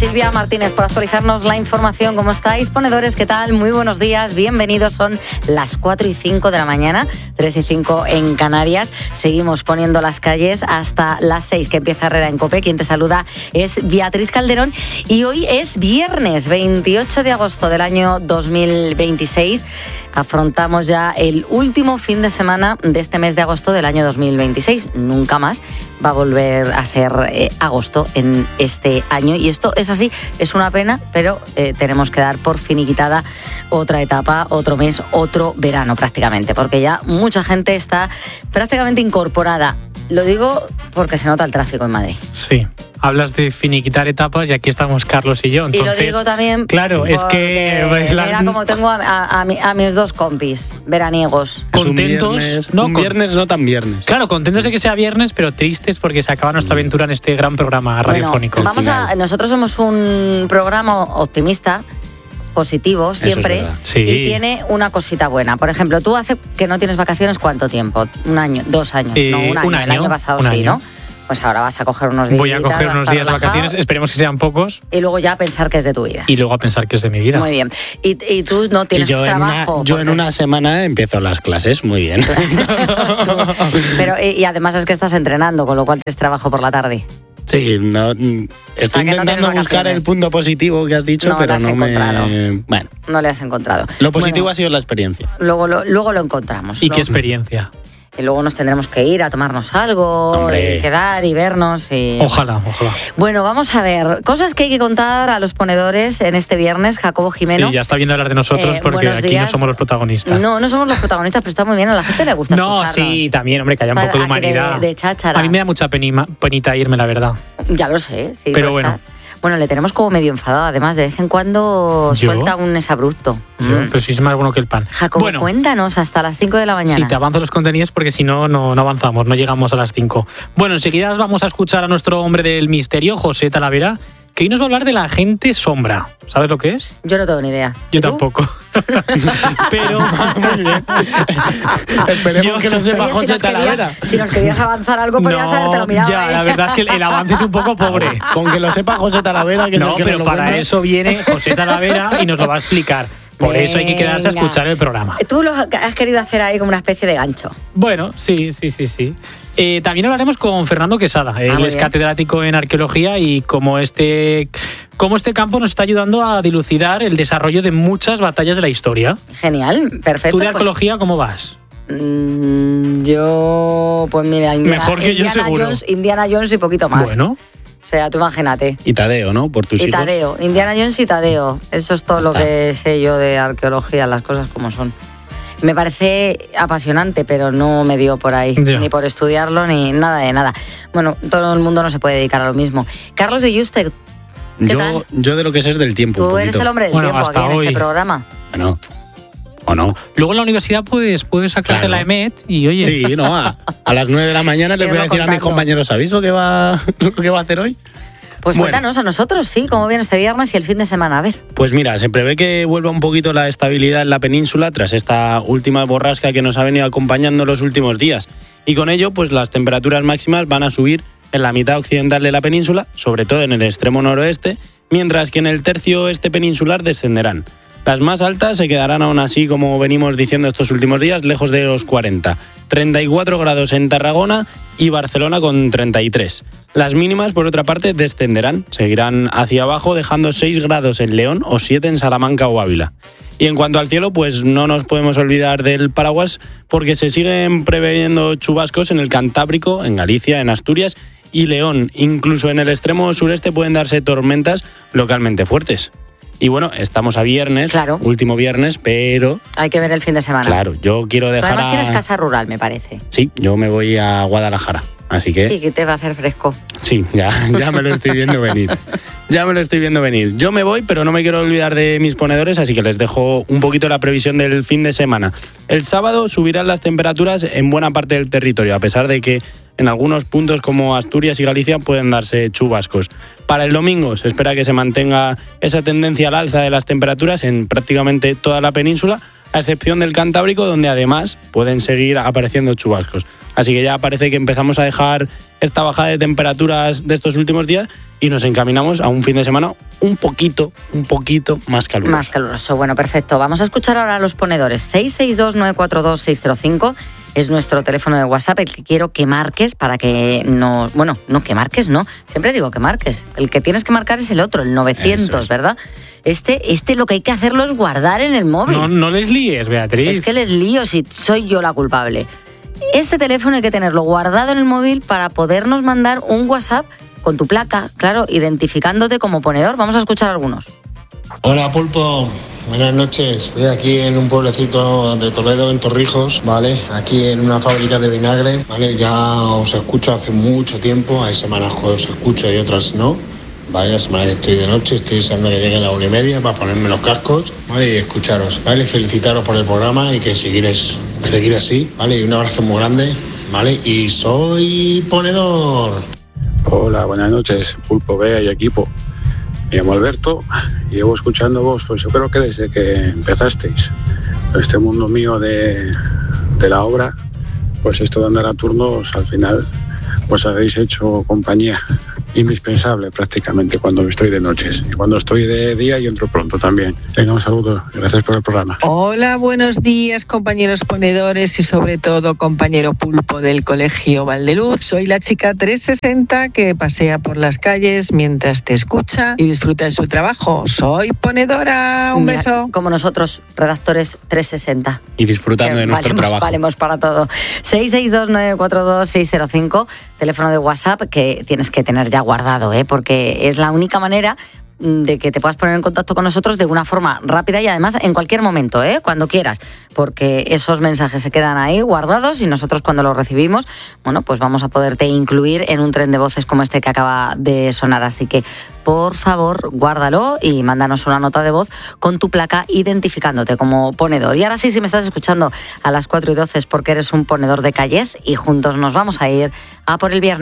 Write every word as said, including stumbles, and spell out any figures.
Silvia Martínez por actualizarnos la información. ¿Cómo estáis, ponedores? ¿Qué tal? Muy buenos días, bienvenidos. Son las cuatro y cinco de la mañana, tres y cinco en Canarias. Seguimos poniendo las calles hasta las seis, que empieza Herrera en COPE. Quien te saluda es Beatriz Calderón y hoy es viernes veintiocho de agosto del año dos mil veintiséis. Afrontamos ya el último fin de semana de este mes de agosto del año dos mil veintiséis. Nunca más va a volver a ser eh, agosto en este año. Y esto es así, es una pena, pero eh, tenemos que dar por finiquitada otra etapa, otro mes, otro verano prácticamente, porque ya mucha gente está prácticamente incorporada. Lo digo porque se nota el tráfico en Madrid. Sí. Hablas de finiquitar etapas y aquí estamos Carlos y yo. Entonces, y lo digo también. Claro, es que. Mira la... como tengo a, a, a, mi, a mis dos compis veraniegos. Contentos. Un viernes, no, un viernes no tan viernes. Claro, contentos de que sea viernes, pero tristes porque se acaba nuestra aventura en este gran programa radiofónico. Bueno, vamos a, nosotros somos un programa optimista, positivo siempre, sí. Y tiene una cosita buena. Por ejemplo, tú hace que no tienes vacaciones, ¿cuánto tiempo? Un año, dos años, eh, no un año. Un año el año pasado un sí, año. ¿no? Pues ahora vas a coger unos días. Voy a coger unos días de vacaciones, esperemos que sean pocos. Y luego ya a pensar que es de tu vida. Y luego a pensar que es de mi vida. Muy bien. Y, y tú no tienes y yo trabajo. En una, yo en una semana empiezo las clases, muy bien. Pero y, y además es que estás entrenando, con lo cual tienes trabajo por la tarde. Sí, no, estoy o sea, intentando no buscar el punto positivo que has dicho, no pero lo has no encontrado. me... Bueno, no le has encontrado. Lo positivo bueno, ha sido la experiencia. Luego lo, luego lo encontramos. ¿Y luego, qué experiencia? Y luego nos tendremos que ir a tomarnos algo, Hombre. y quedar y vernos. Y... Ojalá, ojalá. Bueno, vamos a ver. Cosas que hay que contar a los ponedores en este viernes. Jacobo Jimeno. Sí, ya está viendo hablar de nosotros eh, porque aquí días. no somos los protagonistas. No, no somos los protagonistas, pero está muy bien. A la gente le gusta No, escucharnos. sí, también, hombre, que haya un Está poco de aquí humanidad. De, de cháchara. A mí me da mucha penima, penita irme, la verdad. Ya lo sé, sí. Pero lo bueno. estás. Bueno, le tenemos como medio enfadado. Además, de vez en cuando ¿Yo? suelta un exabrupto. Yo, Mm. pero sí es más bueno que el pan. Jacobo, bueno, cuéntanos hasta las cinco de la mañana. sí, te avanzo los contenidos porque si no, no, no avanzamos, no llegamos a las cinco. Bueno, enseguida vamos a escuchar a nuestro hombre del misterio, José Talavera, que hoy nos va a hablar de la agente sombra. ¿Sabes lo que es? Yo no tengo ni idea. Yo ¿Y tú? tampoco. Pero muy bien. Esperemos Yo- que lo sepa Oye, José si nos Talavera. querías- Si nos querías avanzar algo, podrías No, habértelo mirado. ya, ¿eh? la verdad es que el, el avance es un poco pobre. Con que lo sepa José Talavera, que es No, el que pero nos lo para cuenta. eso viene José Talavera y nos lo va a explicar. Por eso hay que quedarse a Venga. escuchar el programa. Tú lo has querido hacer ahí como una especie de gancho. Bueno, sí, sí, sí, sí. Eh, también hablaremos con Fernando Quesada. Él muy es bien. catedrático en arqueología y como este, como este campo nos está ayudando a dilucidar el desarrollo de muchas batallas de la historia. Genial, perfecto. ¿Tú de pues, arqueología cómo vas? mm, yo, pues mira, Indiana, Mejor que yo, Indiana seguro. Jones, Indiana Jones y poquito más. Bueno, O sea, tú imagínate. Y Tadeo, ¿no? Por tus Y hijos. Tadeo, Indiana Jones y Tadeo. Eso es todo Ya lo está. que sé yo de arqueología, las cosas como son. Me parece apasionante, pero no me dio por ahí, Ya. ni por estudiarlo, ni nada de nada. Bueno, todo el mundo no se puede dedicar a lo mismo. Carlos de Yuste, ¿qué Yo, tal? yo de lo que sé es del tiempo. un Tú eres poquito. el hombre del Bueno, tiempo aquí hasta en hoy. este programa. Bueno, ¿o no? luego en la universidad pues, puedes sacarte Claro. la E M E T y oye, Sí, no, a, a las nueve de la mañana les voy a Irlo decir a mis contando. compañeros, ¿sabéis lo que va, lo que va a hacer hoy? Pues Bueno. cuéntanos a nosotros, sí, cómo viene este viernes y el fin de semana. A ver. Pues mira, se prevé que vuelva un poquito la estabilidad en la península tras esta última borrasca que nos ha venido acompañando los últimos días. Y con ello, pues las temperaturas máximas van a subir en la mitad occidental de la península, sobre todo en el extremo noroeste, mientras que en el tercio oeste peninsular descenderán. Las más altas se quedarán aún así, como venimos diciendo estos últimos días, lejos de los cuarenta. treinta y cuatro grados en Tarragona y Barcelona con treinta y tres. Las mínimas, por otra parte, descenderán, seguirán hacia abajo, dejando seis grados en León o siete en Salamanca o Ávila. Y en cuanto al cielo, pues no nos podemos olvidar del paraguas porque se siguen preveyendo chubascos en el Cantábrico, en Galicia, en Asturias y León. Incluso en el extremo sureste pueden darse tormentas localmente fuertes. Y bueno, estamos a viernes, Claro. último viernes, pero Hay que ver el fin de semana. claro, yo quiero Tú dejar además a... tienes casa rural, me parece. Sí, yo me voy a Guadalajara, así que... Y que te va a hacer fresco. Sí, ya, ya me lo estoy viendo venir. Ya me lo estoy viendo venir. Yo me voy, pero no me quiero olvidar de mis ponedores, así que les dejo un poquito la previsión del fin de semana. El sábado subirán las temperaturas en buena parte del territorio, a pesar de que en algunos puntos como Asturias y Galicia pueden darse chubascos. Para el domingo se espera que se mantenga esa tendencia al alza de las temperaturas en prácticamente toda la península, a excepción del Cantábrico, donde además pueden seguir apareciendo chubascos. Así que ya parece que empezamos a dejar esta bajada de temperaturas de estos últimos días y nos encaminamos a un fin de semana un poquito, un poquito más caluroso. Más caluroso, bueno, perfecto. Vamos a escuchar ahora a los ponedores. seis seis dos nueve cuatro dos seis cero cinco es nuestro teléfono de WhatsApp, el que quiero que marques para que nos... Bueno, no que marques, no. Siempre digo que marques. El que tienes que marcar es el otro, el novecientos, es. ¿Verdad? Este, este lo que hay que hacerlo es guardar en el móvil. No, no les líes, Beatriz. Es que les lío si soy yo la culpable. Este teléfono hay que tenerlo guardado en el móvil para podernos mandar un WhatsApp con tu placa, claro, identificándote como ponedor. Vamos a escuchar algunos. Hola, Pulpo. Buenas noches. Estoy aquí en un pueblecito de Toledo, en Torrijos, ¿vale? Aquí en una fábrica de vinagre, ¿vale? Ya os escucho hace mucho tiempo. Hay semanas que os escucho y otras no. Vaya, semana que estoy de noche, estoy deseando que llegue la una y media para ponerme los cascos, ¿vale? Y escucharos, ¿vale? Felicitaros por el programa y que seguiréis, seguir así, ¿vale? Y un abrazo muy grande, ¿vale? Y soy ponedor. Hola, buenas noches, Pulpo, Bea y equipo. Me llamo Alberto y llevo escuchando vos, pues yo creo que desde que empezasteis. Este mundo mío de, de la obra, pues esto de andar a turnos, al final, pues habéis hecho compañía indispensable prácticamente cuando estoy de noches. Y cuando estoy de día y entro pronto también. Venga, un saludo. Gracias por el programa. Hola, buenos días, compañeros ponedores y sobre todo compañero Pulpo del Colegio Valdeluz. Soy la chica trescientos sesenta que pasea por las calles mientras te escucha y disfruta de su trabajo. Soy ponedora. Un Mira, beso. Como nosotros, redactores trescientos sesenta. Y disfrutando que de nuestro valemos, trabajo. Valemos para todo. seis seis dos nueve cuatro dos seis cero cinco, teléfono de WhatsApp que tienes que tener ya guardado, ¿eh? Porque es la única manera de que te puedas poner en contacto con nosotros de una forma rápida y además en cualquier momento, ¿eh? Cuando quieras, porque esos mensajes se quedan ahí guardados y nosotros cuando los recibimos, bueno, pues vamos a poderte incluir en un tren de voces como este que acaba de sonar, así que por favor guárdalo y mándanos una nota de voz con tu placa identificándote como ponedor. Y ahora sí, si me estás escuchando a las cuatro y doce es porque eres un ponedor de calles y juntos nos vamos a ir a por el viernes.